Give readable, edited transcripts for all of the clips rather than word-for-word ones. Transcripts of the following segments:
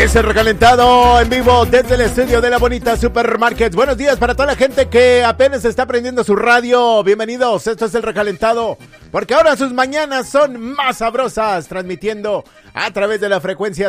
Es el recalentado en vivo desde el estudio de la bonita Supermarket. Buenos días para toda la gente que apenas está prendiendo su radio. Bienvenidos, esto es el recalentado, porque ahora sus mañanas son más sabrosas, transmitiendo a través de la frecuencia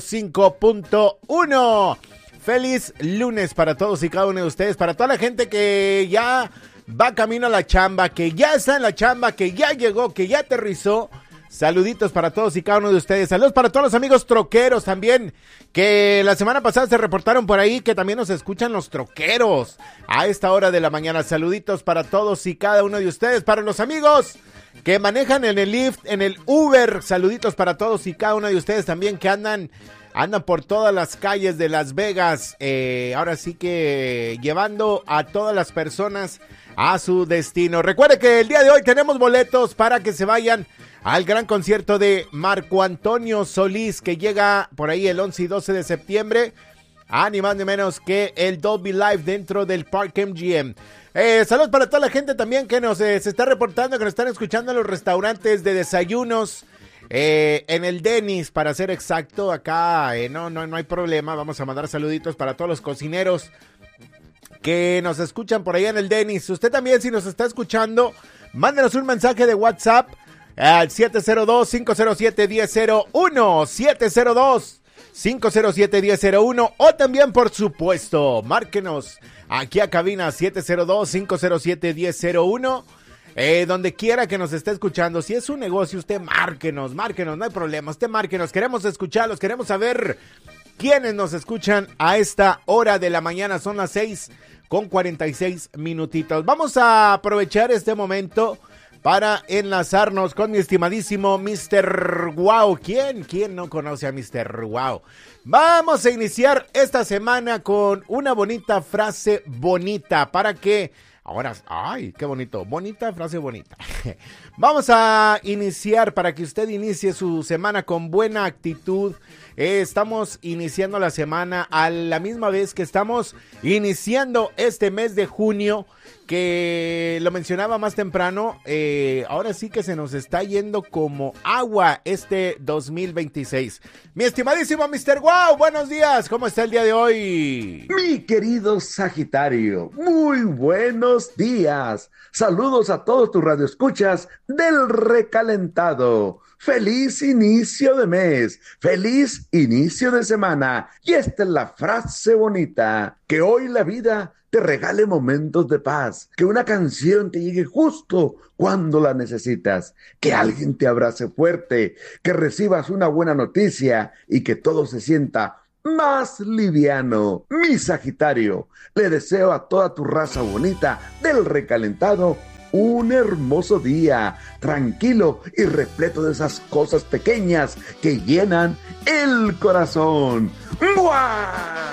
105.1. Feliz lunes para todos y cada uno de ustedes, para toda la gente que ya va camino a la chamba, que ya está en la chamba, que ya llegó, que ya aterrizó. Saluditos para todos y cada uno de ustedes. Saludos para todos los amigos troqueros también, que la semana pasada se reportaron por ahí que también nos escuchan los troqueros a esta hora de la mañana. Saluditos para todos y cada uno de ustedes. Para los amigos que manejan en el Lyft, en el Uber, saluditos para todos y cada uno de ustedes también que andan por todas las calles de Las Vegas. Ahora sí que llevando a todas las personas a su destino. Recuerde que el día de hoy tenemos boletos para que se vayan al gran concierto de Marco Antonio Solís, que llega por ahí el 11 y 12 de septiembre, ni más ni menos que el Dolby Live dentro del Park MGM. Saludos para toda la gente también que nos se está reportando, que nos están escuchando en los restaurantes de desayunos, en el Denny's, para ser exacto. Acá no hay problema, vamos a mandar saluditos para todos los cocineros que nos escuchan por ahí en el Denny's. Usted también, si nos está escuchando, mándenos un mensaje de WhatsApp al 702-507-1001, 702-507-1001, o también, por supuesto, márquenos aquí a cabina 702-507-1001, donde quiera que nos esté escuchando. Si es un negocio, usted márquenos, no hay problema, usted márquenos, queremos escucharlos, queremos saber quiénes nos escuchan a esta hora de la mañana. Son las 6:46 minutitos. Vamos a aprovechar este momento para enlazarnos con mi estimadísimo Mr. Wow. ¿Quién no conoce a Mr. Wow? Vamos a iniciar esta semana con una bonita frase bonita para que... Ahora, ¡ay, qué bonito! Bonita frase bonita. Vamos a iniciar para que usted inicie su semana con buena actitud. Estamos iniciando la semana a la misma vez que estamos iniciando este mes de junio, que lo mencionaba más temprano. Ahora sí que se nos está yendo como agua este 2026. Mi estimadísimo Mr. Wow, buenos días. ¿Cómo está el día de hoy? Mi querido Sagitario, muy buenos días. Saludos a todos tus radioescuchas del recalentado. Feliz inicio de mes, feliz inicio de semana. Y esta es la frase bonita: que hoy la vida te regale momentos de paz, que una canción te llegue justo cuando la necesitas, que alguien te abrace fuerte, que recibas una buena noticia y que todo se sienta más liviano. Mi Sagitario, le deseo a toda tu raza bonita del recalentado un hermoso día, tranquilo y repleto de esas cosas pequeñas que llenan el corazón. ¡Mua!